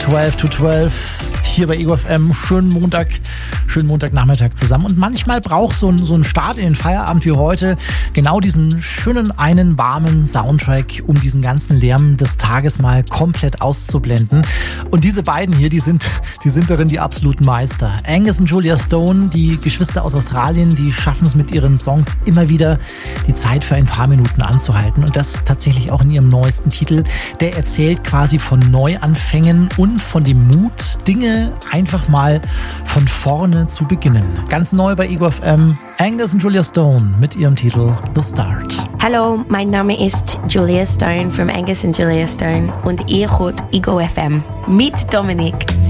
12 to 12 hier bei Ego FM. Schönen Montagnachmittag zusammen. Und manchmal braucht so ein Start in den Feierabend wie heute genau diesen schönen, einen warmen Soundtrack, um diesen ganzen Lärm des Tages mal komplett auszublenden. Und diese beiden hier, die sind darin die absoluten Meister. Angus und Julia Stone, die Geschwister aus Australien, die schaffen es mit ihren Songs immer wieder, die Zeit für ein paar Minuten anzuhalten. Und das tatsächlich auch in ihrem neuesten Titel. Der erzählt quasi von Neuanfängen und von dem Mut, Dinge einfach mal von vorne zu beginnen. Ganz neu bei Ego FM, Angus und Julia Stone mit ihrem Titel The Start. Hallo, mein Name ist Julia Stone von Angus und Julia Stone und ihr hört Ego FM mit Dominik.